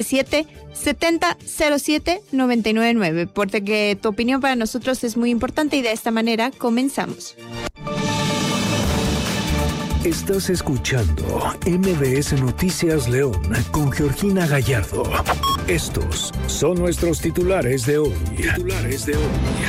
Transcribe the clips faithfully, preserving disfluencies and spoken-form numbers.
siete setenta cero siete noventa y nueve nueve, porque tu opinión para nosotros es muy importante y de esta manera comenzamos. Estás escuchando M B S Noticias León con Georgina Gallardo. Estos son nuestros titulares de hoy. Titulares de hoy.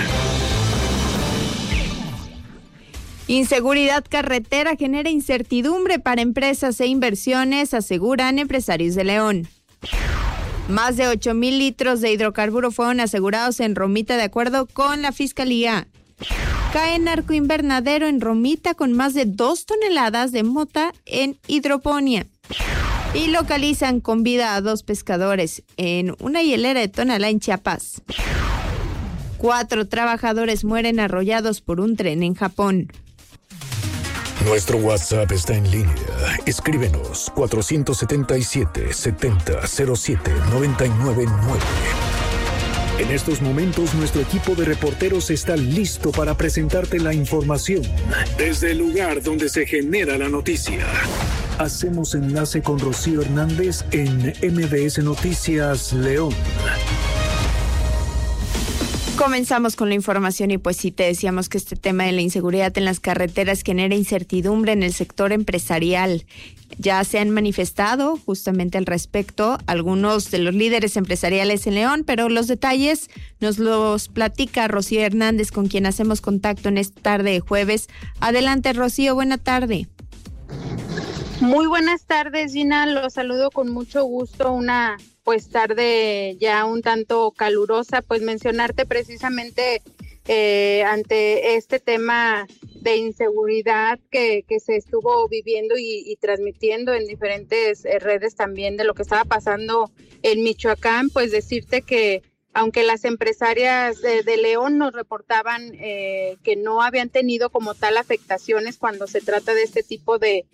Inseguridad carretera genera incertidumbre para empresas e inversiones, aseguran empresarios de León. Más de ocho mil litros de hidrocarburo fueron asegurados en Romita de acuerdo con la Fiscalía. Cae narcoinvernadero en Romita con más de dos toneladas de mota en hidroponía. Y localizan con vida a dos pescadores en una hielera de Tonalá en Chiapas. Cuatro trabajadores mueren arrollados por un tren en Japón. Nuestro WhatsApp está en línea. Escríbenos cuatro siete siete, setenta cero siete noventa y nueve nueve. En estos momentos, nuestro equipo de reporteros está listo para presentarte la información desde el lugar donde se genera la noticia. Hacemos enlace con Rocío Hernández en M B S Noticias León. Comenzamos con la información y pues sí te decíamos que este tema de la inseguridad en las carreteras genera incertidumbre en el sector empresarial. Ya se han manifestado justamente al respecto algunos de los líderes empresariales en León, pero los detalles nos los platica Rocío Hernández, con quien hacemos contacto en esta tarde de jueves. Adelante, Rocío, buena tarde. Muy buenas tardes, Gina, los saludo con mucho gusto, una pues tarde ya un tanto calurosa, pues mencionarte precisamente eh, ante este tema de inseguridad que, que se estuvo viviendo y, y transmitiendo en diferentes eh, redes también de lo que estaba pasando en Michoacán, pues decirte que aunque las empresarias de, de León nos reportaban eh, que no habían tenido como tal afectaciones cuando se trata de este tipo de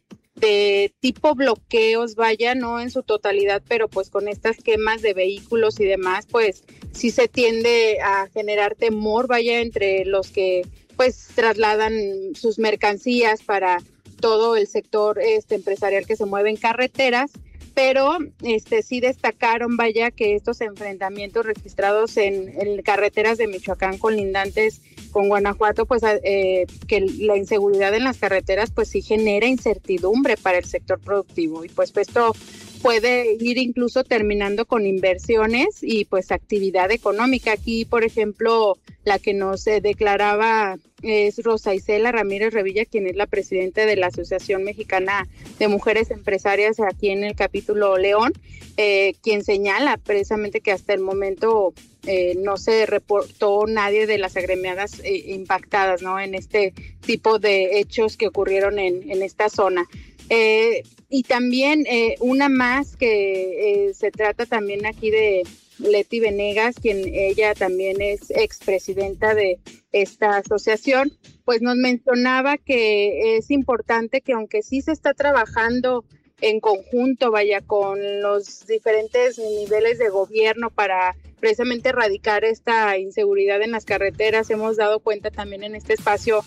de tipo bloqueos, vaya, no en su totalidad, pero pues con estas quemas de vehículos y demás, pues sí se tiende a generar temor, vaya, entre los que pues trasladan sus mercancías para todo el sector este empresarial que se mueve en carreteras, pero este sí destacaron, vaya, que estos enfrentamientos registrados en, en carreteras de Michoacán colindantes con Guanajuato, pues eh, que la inseguridad en las carreteras pues sí genera incertidumbre para el sector productivo y pues esto puede ir incluso terminando con inversiones y pues actividad económica. Aquí, por ejemplo, la que nos eh, declaraba es Rosa Isela Ramírez Revilla, quien es la presidenta de la Asociación Mexicana de Mujeres Empresarias aquí en el capítulo León, eh, quien señala precisamente que hasta el momento eh, no se reportó nadie de las agremiadas eh, impactadas, ¿no?, en este tipo de hechos que ocurrieron en, en esta zona. Eh, y también eh, una más que eh, se trata también aquí de Leti Venegas, quien ella también es expresidenta de esta asociación, pues nos mencionaba que es importante que aunque sí se está trabajando en conjunto, vaya, con los diferentes niveles de gobierno para precisamente erradicar esta inseguridad en las carreteras, hemos dado cuenta también en este espacio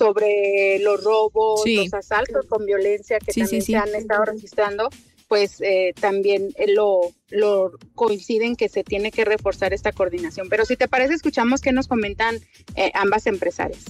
sobre los robos, sí, los asaltos con violencia que sí, también sí, sí. se han estado registrando, pues eh, también lo, lo coinciden que se tiene que reforzar esta coordinación. Pero si te parece, escuchamos qué nos comentan eh, ambas empresarias.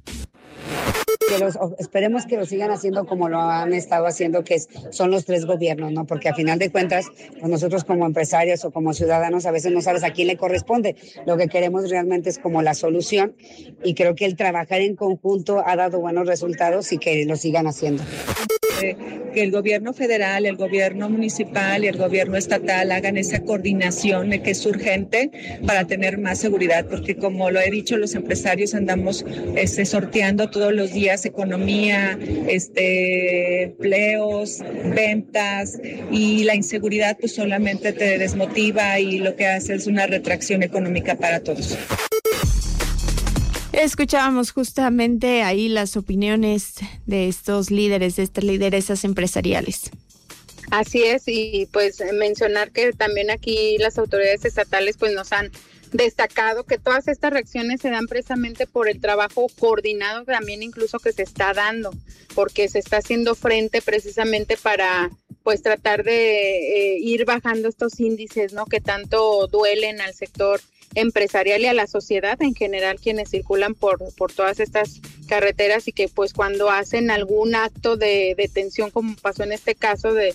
Que los, esperemos que lo sigan haciendo como lo han estado haciendo, que es, son los tres gobiernos, ¿no? Porque a final de cuentas, pues nosotros como empresarios o como ciudadanos a veces no sabes a quién le corresponde. Lo que queremos realmente es como la solución y creo que el trabajar en conjunto ha dado buenos resultados y que lo sigan haciendo. Que el gobierno federal, el gobierno municipal y el gobierno estatal hagan esa coordinación que es urgente para tener más seguridad, porque como lo he dicho, los empresarios andamos este, sorteando todos los días economía, este, empleos, ventas, y la inseguridad pues solamente te desmotiva y lo que hace es una retracción económica para todos. Escuchábamos justamente ahí las opiniones de estos líderes, de estas lideresas empresariales. Así es, y pues mencionar que también aquí las autoridades estatales pues nos han destacado que todas estas reacciones se dan precisamente por el trabajo coordinado también incluso que se está dando, porque se está haciendo frente precisamente para pues tratar de eh, ir bajando estos índices, ¿no? Que tanto duelen al sector empresarial y a la sociedad en general, quienes circulan por, por todas estas carreteras, y que pues cuando hacen algún acto de detención, como pasó en este caso de,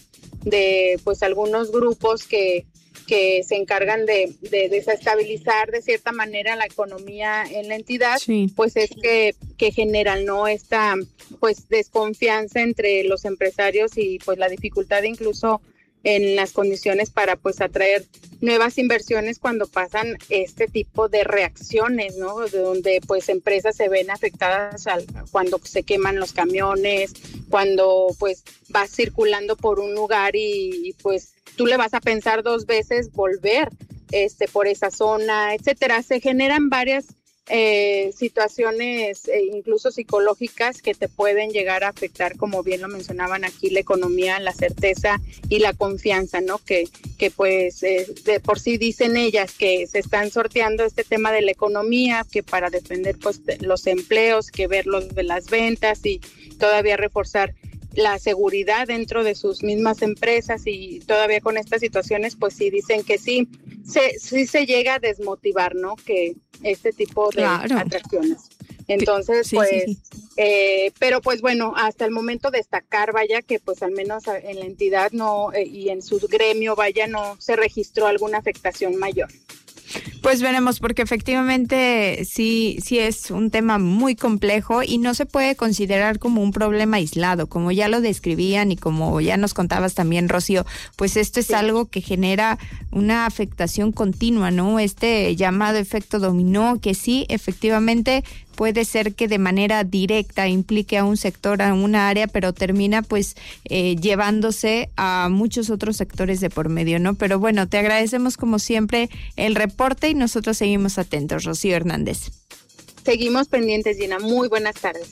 de pues algunos grupos que que se encargan de, de desestabilizar de cierta manera la economía en la entidad, sí. pues es que, que generan, ¿no?, esta pues desconfianza entre los empresarios y pues la dificultad incluso en las condiciones para pues atraer nuevas inversiones cuando pasan este tipo de reacciones, ¿no?, de donde pues empresas se ven afectadas al, cuando se queman los camiones, cuando pues vas circulando por un lugar y, y pues tú le vas a pensar dos veces volver este por esa zona, etcétera. Se generan varias eh, situaciones eh, incluso psicológicas que te pueden llegar a afectar, como bien lo mencionaban aquí, la economía, la certeza y la confianza, ¿no? Que, que pues eh, de por sí dicen ellas que se están sorteando este tema de la economía, que para defender pues los empleos, que ver los de las ventas y todavía reforzar la seguridad dentro de sus mismas empresas, y todavía con estas situaciones pues sí dicen que sí se, sí se llega a desmotivar, ¿no?, que este tipo de claro. atracciones. Entonces sí, pues sí, sí. Eh, pero pues bueno, hasta el momento destacar, vaya, que pues al menos en la entidad no eh, y en su gremio, vaya, no se registró alguna afectación mayor. Pues veremos, porque efectivamente sí, sí es un tema muy complejo y no se puede considerar como un problema aislado, como ya lo describían y como ya nos contabas también, Rocío, pues esto es sí. algo que genera una afectación continua, ¿no? Este llamado efecto dominó, que sí, efectivamente puede ser que de manera directa implique a un sector, a una área, pero termina pues eh, llevándose a muchos otros sectores de por medio, ¿no? Pero bueno, te agradecemos como siempre el reporte y nosotros seguimos atentos. Rocío Hernández. Seguimos pendientes, Gina. Muy buenas tardes.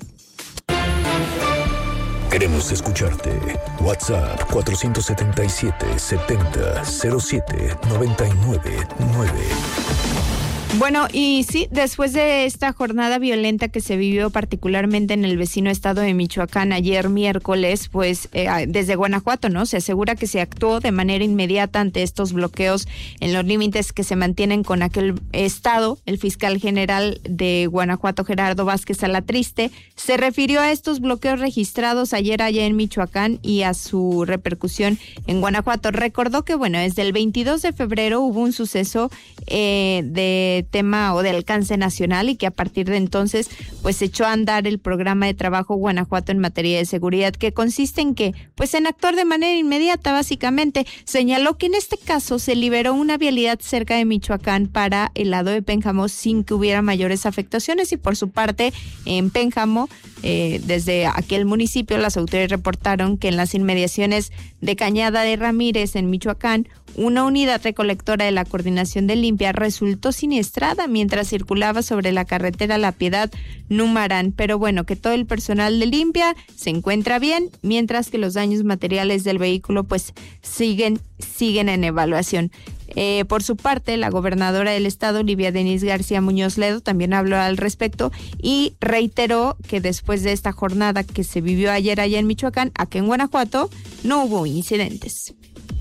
Queremos escucharte. WhatsApp cuatro siete siete, setenta, cero siete, noventa y nueve nueve. Bueno, y sí, después de esta jornada violenta que se vivió particularmente en el vecino estado de Michoacán ayer miércoles, pues eh, desde Guanajuato, ¿no? Se asegura que se actuó de manera inmediata ante estos bloqueos en los límites que se mantienen con aquel estado. El fiscal general de Guanajuato, Gerardo Vázquez Alatriste, se refirió a estos bloqueos registrados ayer allá en Michoacán y a su repercusión en Guanajuato. Recordó que, bueno, desde el veintidós de febrero hubo un suceso eh, de tema o de alcance nacional y que a partir de entonces pues echó a andar el programa de trabajo Guanajuato en materia de seguridad, que consiste en que pues en actuar de manera inmediata. Básicamente señaló que en este caso se liberó una vialidad cerca de Michoacán para el lado de Pénjamo sin que hubiera mayores afectaciones, y por su parte en Pénjamo, eh, desde aquel municipio, las autoridades reportaron que en las inmediaciones de Cañada de Ramírez en Michoacán, una unidad recolectora de la Coordinación de Limpia resultó siniestrada mientras circulaba sobre la carretera La Piedad Numarán. Pero bueno, que todo el personal de Limpia se encuentra bien, mientras que los daños materiales del vehículo pues siguen, siguen en evaluación. Eh, por su parte, la gobernadora del estado, Olivia Denise García Muñoz Ledo, también habló al respecto y reiteró que después de esta jornada que se vivió ayer allá en Michoacán, aquí en Guanajuato no hubo incidentes.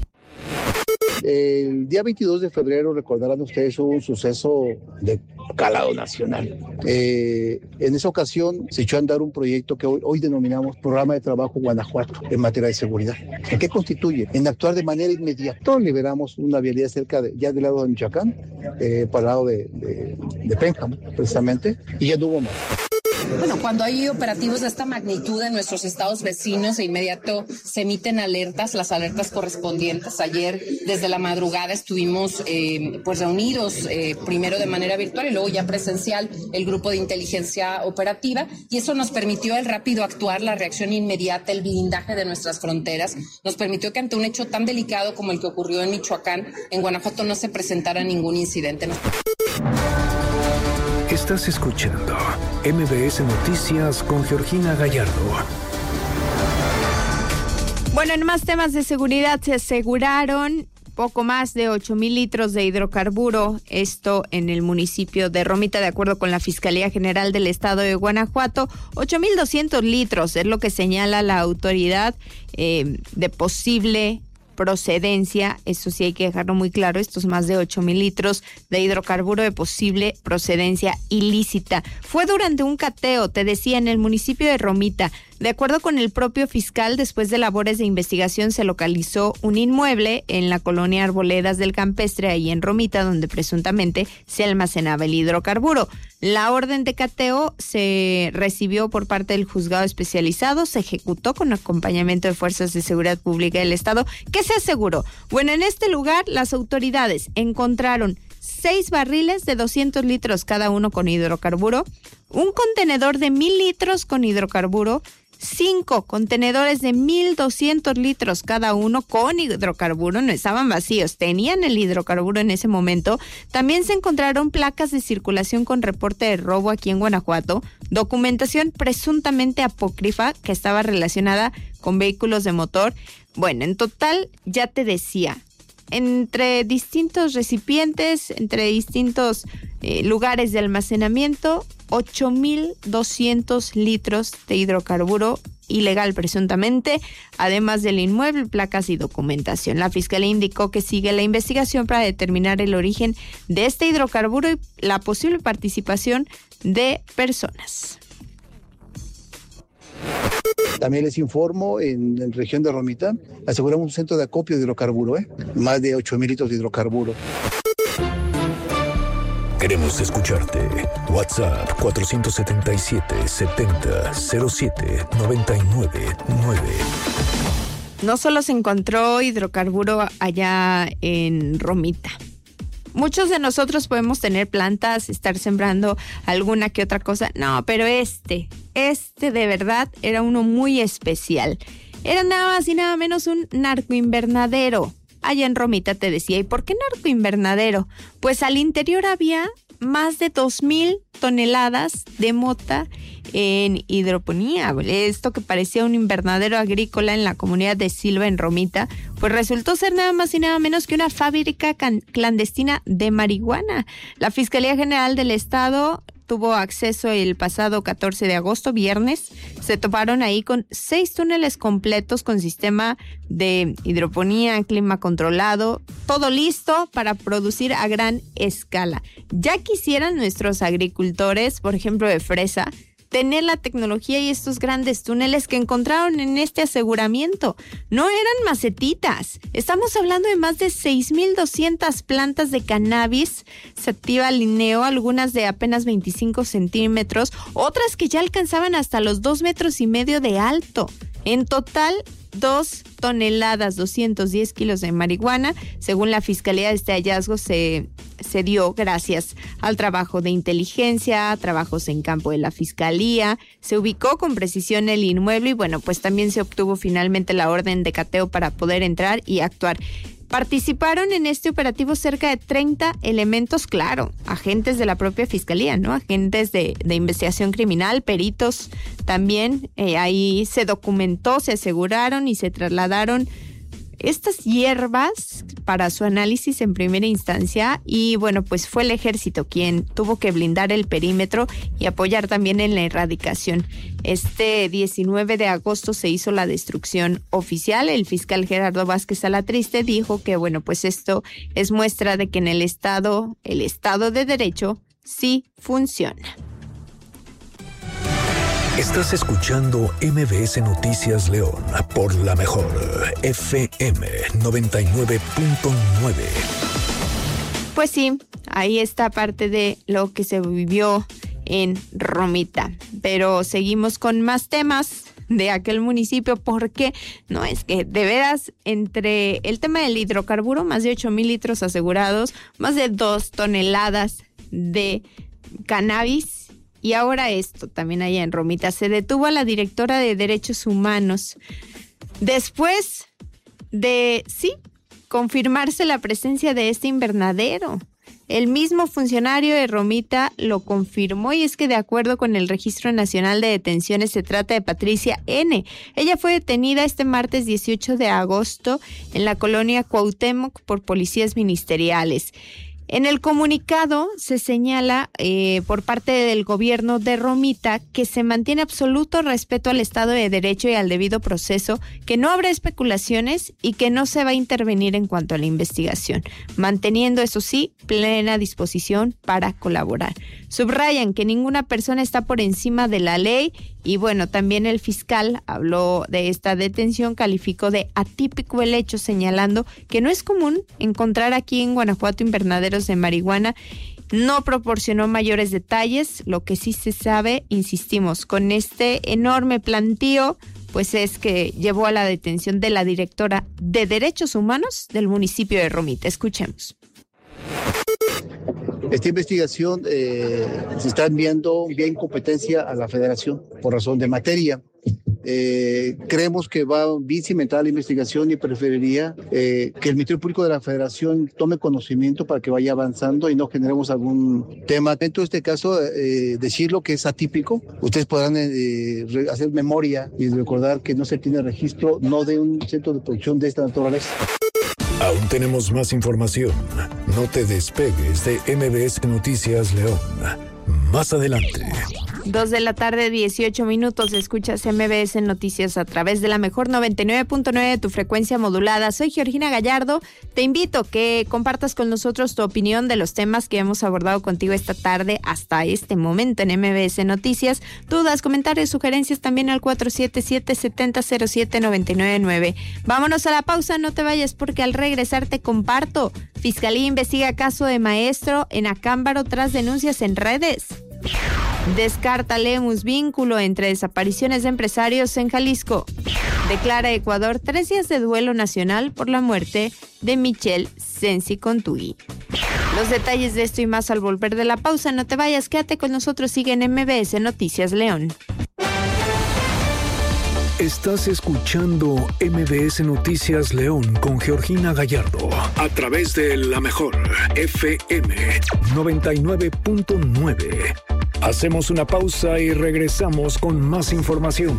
El día veintidós de febrero, recordarán ustedes, hubo un suceso de calado nacional. Eh, en esa ocasión se echó a andar un proyecto que hoy, hoy denominamos Programa de Trabajo Guanajuato en materia de seguridad. ¿En qué constituye? En actuar de manera inmediata. Liberamos una vialidad cerca de, ya del lado de Michoacán, eh, para el lado de, de, de Pénjamo, precisamente, y ya no hubo más. Bueno, cuando hay operativos de esta magnitud en nuestros estados vecinos, de inmediato se emiten alertas, las alertas correspondientes. Ayer, desde la madrugada, estuvimos eh, pues reunidos, eh, primero de manera virtual y luego ya presencial, el grupo de inteligencia operativa, y eso nos permitió el rápido actuar, la reacción inmediata, el blindaje de nuestras fronteras. Nos permitió que ante un hecho tan delicado como el que ocurrió en Michoacán, en Guanajuato no se presentara ningún incidente. Estás escuchando M B S Noticias con Georgina Gallardo. Bueno, en más temas de seguridad, se aseguraron poco más de ocho mil litros de hidrocarburo, esto en el municipio de Romita, de acuerdo con la Fiscalía General del Estado de Guanajuato. ocho mil doscientos litros es lo que señala la autoridad eh, de posible procedencia. Eso sí hay que dejarlo muy claro, estos más de ocho mil litros de hidrocarburo de posible procedencia ilícita. Fue durante un cateo, te decía, en el municipio de Romita. De acuerdo con el propio fiscal, después de labores de investigación se localizó un inmueble en la colonia Arboledas del Campestre, ahí en Romita, donde presuntamente se almacenaba el hidrocarburo. La orden de cateo se recibió por parte del juzgado especializado, se ejecutó con acompañamiento de fuerzas de seguridad pública del Estado. ¿Qué se aseguró? Bueno, en este lugar las autoridades encontraron seis barriles de doscientos litros cada uno con hidrocarburo, un contenedor de mil litros con hidrocarburo, cinco contenedores de mil doscientos litros cada uno con hidrocarburo, no estaban vacíos, tenían el hidrocarburo en ese momento. También se encontraron placas de circulación con reporte de robo aquí en Guanajuato, documentación presuntamente apócrifa que estaba relacionada con vehículos de motor. Bueno, en total, ya te decía, entre distintos recipientes, entre distintos eh, lugares de almacenamiento, ocho mil doscientos litros de hidrocarburo ilegal presuntamente, además del inmueble, placas y documentación. La Fiscalía indicó que sigue la investigación para determinar el origen de este hidrocarburo y la posible participación de personas. También les informo, en la región de Romita, aseguramos un centro de acopio de hidrocarburo, ¿eh? Más de ocho mil litros de hidrocarburo. Queremos escucharte. WhatsApp cuatro siete siete, setenta, cero siete, noventa y nueve nueve. No solo se encontró hidrocarburo allá en Romita. Muchos de nosotros podemos tener plantas, estar sembrando alguna que otra cosa. No, pero este, este de verdad era uno muy especial. Era nada más y nada menos un narcoinvernadero. Allá en Romita, te decía. ¿Y por qué narcoinvernadero? Pues al interior había más de dos mil toneladas de mota en hidroponía. Esto que parecía un invernadero agrícola en la comunidad de Silva, en Romita, pues resultó ser nada más y nada menos que una fábrica can- clandestina de marihuana. La Fiscalía General del Estado tuvo acceso el pasado catorce de agosto, viernes. Se toparon ahí con seis túneles completos con sistema de hidroponía, clima controlado, todo listo para producir a gran escala. Ya quisieran nuestros agricultores, por ejemplo de fresa, tener la tecnología y estos grandes túneles que encontraron en este aseguramiento. No eran macetitas. Estamos hablando de más de seis mil doscientas plantas de cannabis, sativa lineo, algunas de apenas veinticinco centímetros, otras que ya alcanzaban hasta los dos metros y medio de alto. En total, dos toneladas, doscientos diez kilos de marihuana. Según la Fiscalía, este hallazgo se, se dio gracias al trabajo de inteligencia, trabajos en campo de la Fiscalía. Se ubicó con precisión el inmueble y bueno, pues también se obtuvo finalmente la orden de cateo para poder entrar y actuar. Participaron en este operativo cerca de treinta elementos, claro, agentes de la propia Fiscalía, ¿no? Agentes de, de investigación criminal, peritos también. Eh, ahí se documentó, se aseguraron y se trasladaron estas hierbas para su análisis en primera instancia y bueno, pues fue el ejército quien tuvo que blindar el perímetro y apoyar también en la erradicación. Este diecinueve de agosto se hizo la destrucción oficial. El fiscal Gerardo Vázquez Alatriste dijo que bueno, pues esto es muestra de que en el Estado, el Estado de Derecho sí funciona. Estás escuchando M B S Noticias León por la mejor F M noventa y nueve punto nueve. Pues sí, ahí está parte de lo que se vivió en Romita. Pero seguimos con más temas de aquel municipio porque no es que de veras entre el tema del hidrocarburo, más de ocho mil litros asegurados, más de dos toneladas de cannabis. Y ahora esto, también allá en Romita, se detuvo a la directora de Derechos Humanos después de, sí, confirmarse la presencia de este invernadero. El mismo funcionario de Romita lo confirmó, y es que de acuerdo con el Registro Nacional de Detenciones se trata de Patricia N. Ella fue detenida este martes dieciocho de agosto en la colonia Cuauhtémoc por policías ministeriales. En el comunicado se señala eh, por parte del gobierno de Romita que se mantiene absoluto respeto al Estado de Derecho y al debido proceso, que no habrá especulaciones y que no se va a intervenir en cuanto a la investigación, manteniendo, eso sí, plena disposición para colaborar. Subrayan que ninguna persona está por encima de la ley y bueno, también el fiscal habló de esta detención, calificó de atípico el hecho, señalando que no es común encontrar aquí en Guanajuato invernaderos de marihuana. No proporcionó mayores detalles. Lo que sí se sabe, insistimos, con este enorme plantío, pues es que llevó a la detención de la directora de Derechos Humanos del municipio de Romita. Escuchemos. Esta investigación eh, se está enviando vía incompetencia a la Federación por razón de materia. Eh, creemos que va bien cimentada la investigación y preferiría eh, que el Ministerio Público de la Federación tome conocimiento para que vaya avanzando y no generemos algún tema. Dentro de este caso, eh, decirlo que es atípico, ustedes podrán eh, hacer memoria y recordar que no se tiene registro no de un centro de producción de esta naturaleza. Aún tenemos más información. No te despegues de M B S Noticias León. Más adelante. Dos de la tarde, dieciocho minutos. Escuchas M B S Noticias a través de la mejor noventa y nueve punto nueve de tu frecuencia modulada. Soy Georgina Gallardo. Te invito a que compartas con nosotros tu opinión de los temas que hemos abordado contigo esta tarde hasta este momento en M B S Noticias. Dudas, comentarios, sugerencias también al cuatro siete siete, siete cero cero siete, nueve nueve nueve. Vámonos a la pausa, no te vayas porque al regresar te comparto. Fiscalía investiga caso de maestro en Acámbaro tras denuncias en redes. Descarta Lemus vínculo entre desapariciones de empresarios en Jalisco. Declara Ecuador tres días de duelo nacional por la muerte de Michelle Sensi Contugui. Los detalles de esto y más al volver de la pausa. No te vayas, quédate con nosotros. Sigue en M B S Noticias León. Estás escuchando M B S Noticias León con Georgina Gallardo a través de la mejor F M noventa y nueve punto nueve. Hacemos una pausa y regresamos con más información.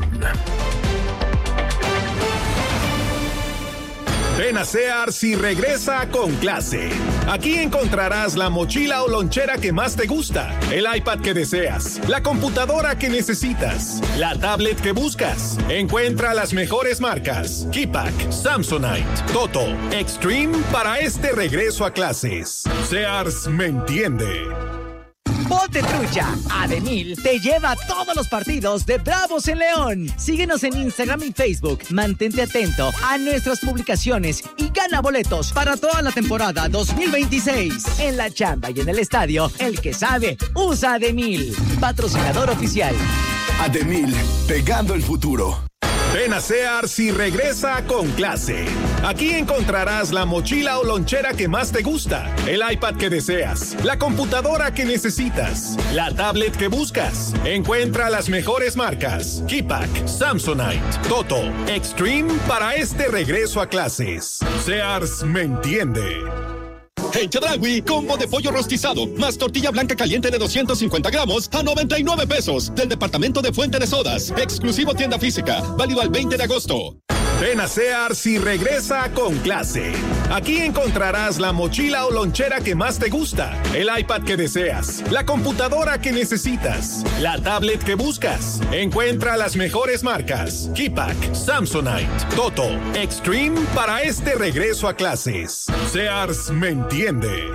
Ven a Sears y regresa con clase. Aquí encontrarás la mochila o lonchera que más te gusta, el iPad que deseas, la computadora que necesitas, la tablet que buscas. Encuentra las mejores marcas: Keypack, Samsonite, Toto, Extreme para este regreso a clases. Sears me entiende. Ponte trucha, Ademil te lleva a todos los partidos de Bravos en León. Síguenos en Instagram y Facebook. Mantente atento a nuestras publicaciones y gana boletos para toda la temporada dos mil veintiséis. En la chamba y en el estadio, el que sabe, usa Ademil. Patrocinador oficial. Ademil, pegando el futuro. Ven a Sears y regresa con clase. Aquí encontrarás la mochila o lonchera que más te gusta, el iPad que deseas, la computadora que necesitas, la tablet que buscas. Encuentra las mejores marcas: Keypack, Samsonite, Toto, Extreme para este regreso a clases. Sears me entiende. En Chedraui, combo de pollo rostizado, más tortilla blanca caliente de doscientos cincuenta gramos a noventa y nueve pesos. Del departamento de Fuente de Sodas, exclusivo tienda física, válido al veinte de agosto. Ven a Sears y regresa con clase. Aquí encontrarás la mochila o lonchera que más te gusta, el iPad que deseas, la computadora que necesitas, la tablet que buscas. Encuentra las mejores marcas: Keypack, Samsonite, Toto, Extreme para este regreso a clases. Sears me entiende.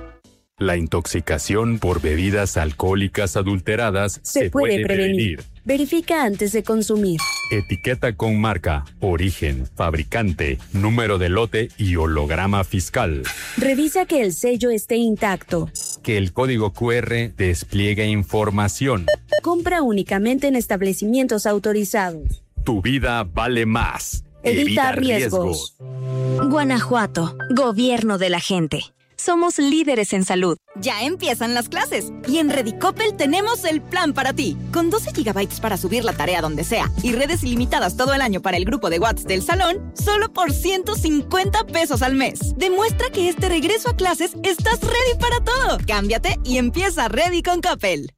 La intoxicación por bebidas alcohólicas adulteradas se, se puede, puede prevenir. prevenir. Verifica antes de consumir. Etiqueta con marca, origen, fabricante, número de lote y holograma fiscal. Revisa que el sello esté intacto. Que el código cu erre despliegue información. Compra únicamente en establecimientos autorizados. Tu vida vale más. Evita, Evita riesgos. riesgos. Guanajuato, gobierno de la gente. somos líderes en salud. Ya empiezan las clases y en Redicopel tenemos el plan para ti. Con doce gigabytes para subir la tarea donde sea y redes ilimitadas todo el año para el grupo de WhatsApp del salón, solo por ciento cincuenta pesos al mes. Demuestra que este regreso a clases estás ready para todo. Cámbiate y empieza Ready con Coppel.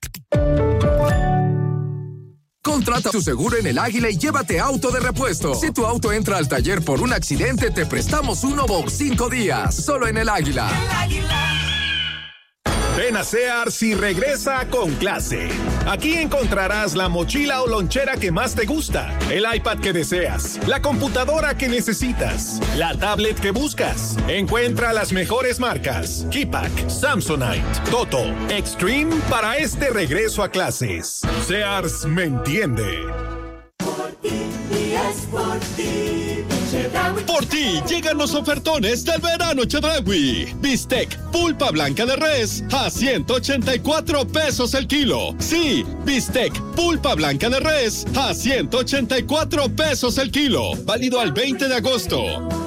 Contrata tu seguro en El Águila y llévate auto de repuesto. Si tu auto entra al taller por un accidente, te prestamos uno por cinco días. Solo en El Águila. El Águila. Ven a Sears y regresa con clase. Aquí encontrarás la mochila o lonchera que más te gusta, el iPad que deseas, la computadora que necesitas, la tablet que buscas. Encuentra las mejores marcas: Keypack, Samsonite, Toto, Extreme para este regreso a clases. Sears me entiende. Por ti, es por ti. Por ti llegan los ofertones del verano Chedraui. Bistec pulpa blanca de res a ciento ochenta y cuatro pesos el kilo. Sí, bistec pulpa blanca de res a ciento ochenta y cuatro pesos el kilo. Válido al veinte de agosto.